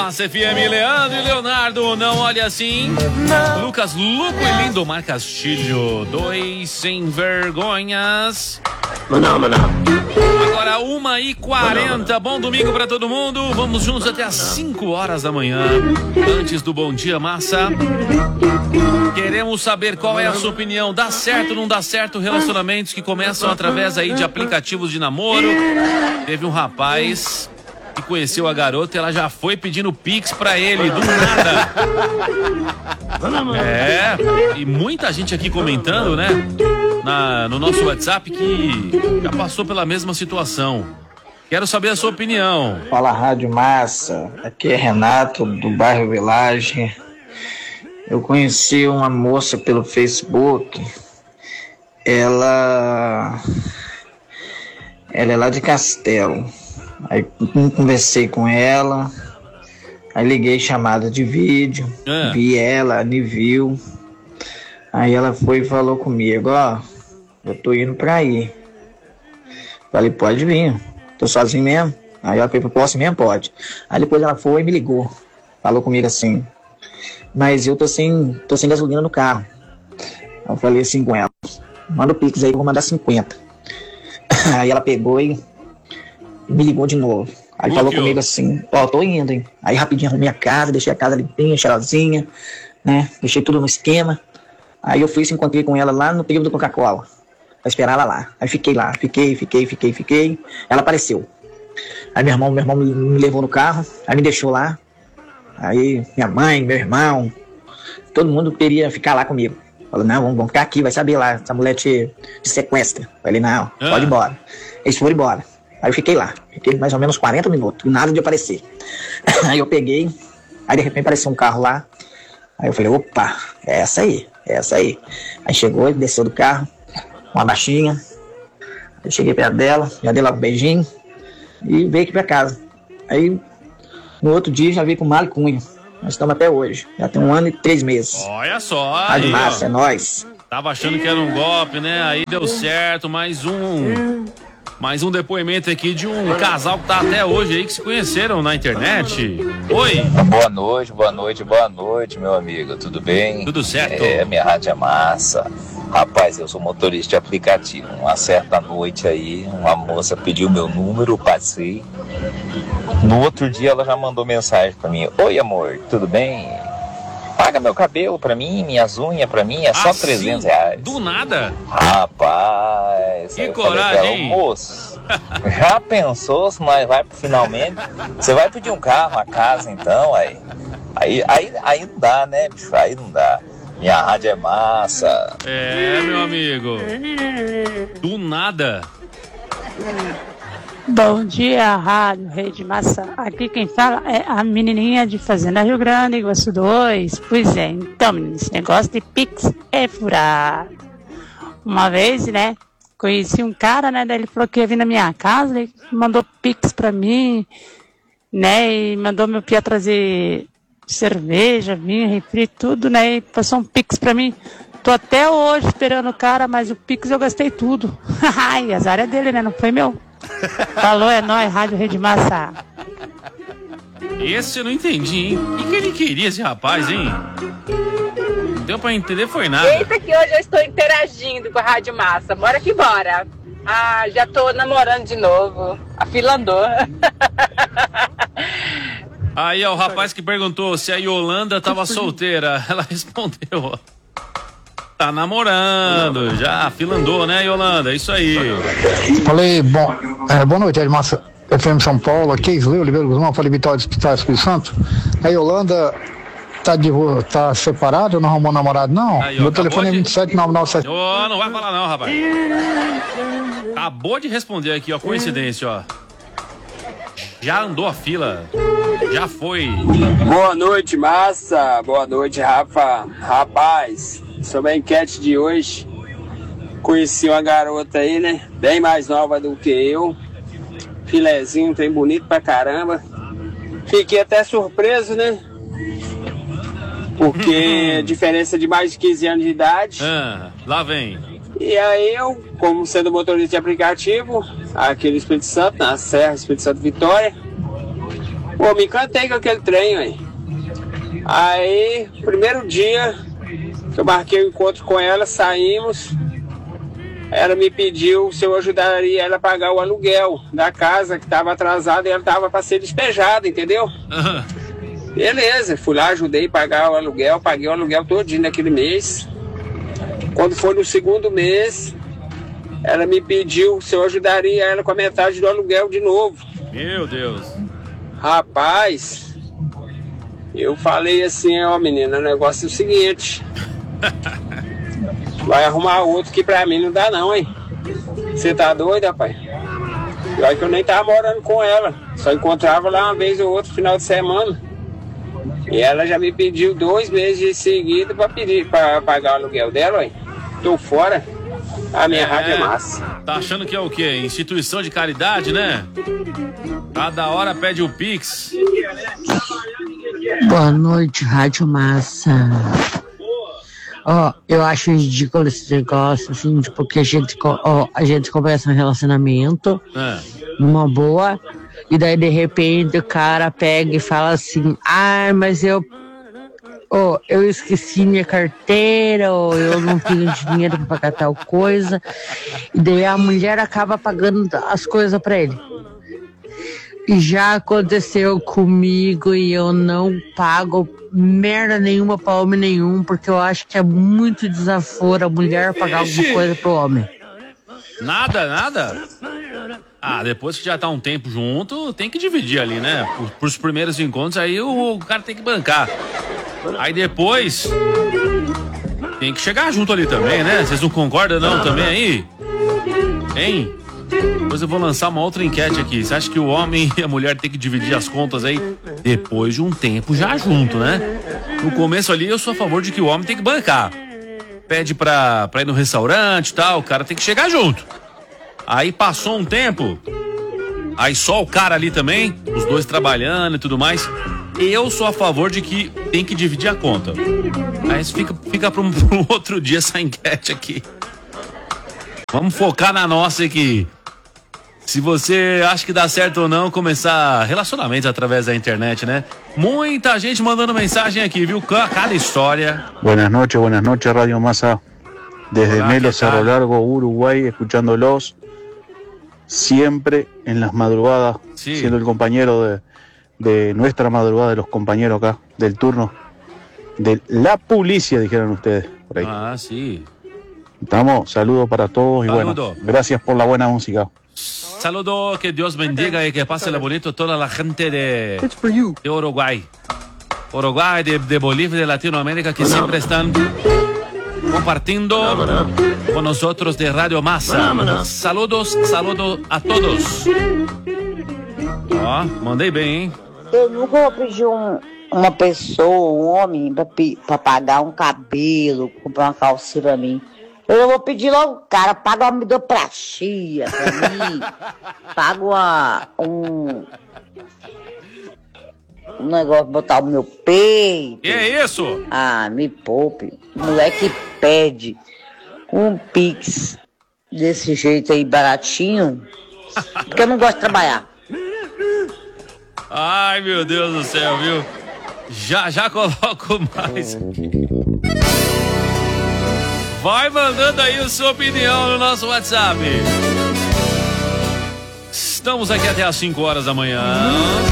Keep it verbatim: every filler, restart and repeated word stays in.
Massa F M, Leandro e Leonardo, não olhe assim. Não. Lucas Luco e Lindomar Castilho, dois sem vergonhas. Não, não. Agora uma e quarenta, bom domingo pra todo mundo. Vamos juntos até às cinco horas da manhã. Antes do Bom Dia Massa, queremos saber qual é a sua opinião. Dá certo ou não dá certo relacionamentos que começam através aí de aplicativos de namoro? Teve um rapaz que conheceu a garota e ela já foi pedindo pix pra ele, do nada. É, e muita gente aqui comentando, né, na, no nosso WhatsApp que já passou pela mesma situação. Quero saber a sua opinião. Fala, Rádio Massa, aqui é Renato do bairro Village. Eu conheci uma moça pelo Facebook. Ela ela é lá de Castelo. Aí conversei com ela, aí liguei chamada de vídeo, é. vi ela, me viu. Aí ela foi e falou comigo, ó, eu tô indo pra aí. Falei, pode vir, tô sozinho mesmo. Aí ela foi, posso mesmo? Pode. Aí depois ela foi e me ligou, falou comigo assim, mas eu tô sem, tô sem gasolina no carro. Eu falei assim com ela, manda o Pix aí que eu vou mandar cinquenta. Aí ela pegou e me ligou de novo. Aí falou comigo assim, ó, oh, tô indo, hein. Aí rapidinho arrumei a casa, deixei a casa limpinha, cheirosinha, né, deixei tudo no esquema. Aí eu fui e se encontrei com ela lá no período do Coca-Cola, pra esperar ela lá. Aí fiquei lá, fiquei, fiquei, fiquei, fiquei. Ela apareceu. Aí meu irmão, meu irmão me, me levou no carro, aí me deixou lá. Aí minha mãe, meu irmão, todo mundo queria ficar lá comigo. Falou, não, vamos, vamos ficar aqui, vai saber lá, essa mulher te, te sequestra. Falei, não, ah. pode ir embora. Eles foram embora. Aí eu fiquei lá, fiquei mais ou menos quarenta minutos, nada de aparecer. Aí eu peguei, aí de repente apareceu um carro lá. Aí eu falei, opa, é essa aí, é essa aí. Aí chegou, ele desceu do carro, uma baixinha. Eu cheguei perto dela, já dei lá um beijinho e veio aqui pra casa. Aí no outro dia já veio com mala e cunha. Nós estamos até hoje, já tem um ano e três meses. Olha só, Rádio Massa, é nóis. Tava achando que era um golpe, né? Aí deu certo, mais um... Mais um depoimento aqui de um casal que tá até hoje aí, que se conheceram na internet. Oi! Boa noite, boa noite, boa noite, meu amigo. Tudo bem? Tudo certo. É, minha rádio é massa. Rapaz, eu sou motorista de aplicativo. Uma certa noite aí, uma moça pediu meu número, passei. No outro dia ela já mandou mensagem pra mim. Oi, amor, tudo bem? Paga meu cabelo pra mim, minhas unhas pra mim, é só assim, trezentos reais. Do nada? Rapaz, que coragem, hein? Moço, já pensou se nós vai finalmente? Você vai pedir um carro, uma casa então, aí, aí, aí, aí não dá, né, bicho? Aí não dá. Minha rádio é massa. É, meu amigo. Do nada. Bom dia, Rádio Rede Massa. Aqui quem fala é a menininha de Fazenda Rio Grande, Iguaçu dois. Pois é, então, menino, esse negócio de Pix é furado. Uma vez, né, conheci um cara, né, daí ele falou que ia vir na minha casa, ele mandou Pix pra mim, né, e mandou meu pia trazer cerveja, vinho, refri, tudo, né, e passou um Pix pra mim. Tô até hoje esperando o cara, mas o Pix eu gastei tudo. Ai, azar é dele, né, não foi meu. Falou, é nóis, Rádio Rede Massa. Esse eu não entendi, hein? O que, que ele queria, esse rapaz, hein? Não deu pra entender, foi nada. Eita, que hoje eu estou interagindo com a Rádio Massa. Bora que bora. Ah, já tô namorando de novo. A fila andou. Aí, ó, o rapaz que perguntou se a Yolanda tava solteira. Ela respondeu, tá namorando, já, a fila andou, né, Yolanda? Isso aí. Falei, bom, é, boa noite, é Massa F M São Paulo, aqui é Isleu Oliveira Guzmão, falei Vitória do Hospital Espírito Santo. A Yolanda tá, de, tá separada, não arrumou namorado, não? Aí, ó, meu telefone de... é vinte e sete nove nove sete. Ô, oh, não vai falar não, rapaz. Acabou de responder aqui, ó, coincidência, ó. Já andou a fila, já foi. Boa noite, Massa, boa noite, Rafa. Rapaz, sobre a enquete de hoje, conheci uma garota aí, né? Bem mais nova do que eu. Filezinho, tem bonito pra caramba. Fiquei até surpreso, né? Porque diferença de mais de quinze anos de idade. Ah, lá vem. E aí eu, como sendo motorista de aplicativo, aqui no Espírito Santo, na Serra, Espírito Santo Vitória, Pô, me encantei com aquele trem, aí. Aí, primeiro dia que eu marquei o encontro com ela, saímos. Ela me pediu se eu ajudaria ela a pagar o aluguel da casa que estava atrasada e ela estava para ser despejada, entendeu? Uhum. Beleza, fui lá, ajudei a pagar o aluguel, paguei o aluguel todinho naquele mês. Quando foi no segundo mês, ela me pediu se eu ajudaria ela com a metade do aluguel de novo. Meu Deus. Rapaz, eu falei assim, ó menina, o negócio é o seguinte... Vai arrumar outro que pra mim não dá não, hein? Você tá doido, rapaz? Pior que eu nem tava morando com ela. Só encontrava lá uma vez ou outro final de semana. E ela já me pediu dois meses de seguida pra pedir, pra pagar o aluguel dela, hein? Tô fora. A minha é, rádio é massa. Tá achando que é o quê? Instituição de caridade, né? Cada hora pede o Pix. Boa noite, Rádio Massa. Ó, oh, eu acho ridículo esse negócio, assim, tipo, que a gente, oh, a gente começa um relacionamento, é. numa boa, e daí de repente o cara pega e fala assim, ah, mas eu, oh, eu esqueci minha carteira, ou eu não tenho dinheiro pra pagar tal coisa, e daí a mulher acaba pagando as coisas pra ele. E já aconteceu comigo e eu não pago merda nenhuma pra homem nenhum, porque eu acho que é muito desaforo a mulher pagar alguma coisa pro homem. Nada, nada? Ah, depois que já tá um tempo junto, tem que dividir ali, né? Por, pros primeiros encontros, aí o, o cara tem que bancar. Aí depois, tem que chegar junto ali também, né? Vocês não concordam não também aí? Hein? Depois eu vou lançar uma outra enquete aqui. Você acha que o homem e a mulher tem que dividir as contas aí depois de um tempo já junto, né? No começo ali eu sou a favor de que o homem tem que bancar. Pede pra, pra ir no restaurante e tal, o cara tem que chegar junto. Aí passou um tempo, aí só o cara ali também, os dois trabalhando e tudo mais. Eu sou a favor de que tem que dividir a conta. Aí fica, fica para um, um outro dia essa enquete aqui. Vamos focar na nossa aqui. Se você acha que dá certo ou não começar relacionamentos através da internet, né? Muita gente mandando mensagem aqui, viu? Cada história. Buenas noches, buenas noches, Radio Massa. Desde Hola, Melo, Cerro Largo, Uruguay, escuchándolos siempre en las madrugadas, sí. Siendo el compañero de, de nuestra madrugada, de los compañeros acá, del turno, de la policía, dijeron ustedes por ahí. Ah, sí. Estamos, saludos para todos y Saludo. Bueno, gracias por la buena música. Saludo, que Dios bendiga y que pase lo bonito toda la gente de, de Uruguay. Uruguay, de, de Bolivia, de Latinoamérica, que siempre están compartiendo con nosotros de Radio Massa. Saludos, saludos a todos. Ó, mandei bem, hein? Eu nunca vou pedir um, uma pessoa, um homem, pra, pra pagar um cabelo, comprar uma calcinha pra mim. Eu vou pedir logo, cara, paga uma midoplastia pra mim, paga uma, um, um negócio pra botar o meu peito. Que é isso? Ah, me poupe. Moleque pede um Pix desse jeito aí, baratinho, porque eu não gosto de trabalhar. Ai, meu Deus do céu, viu? Já, já coloco mais. Vai mandando aí a sua opinião no nosso WhatsApp. Estamos aqui até às cinco horas da manhã.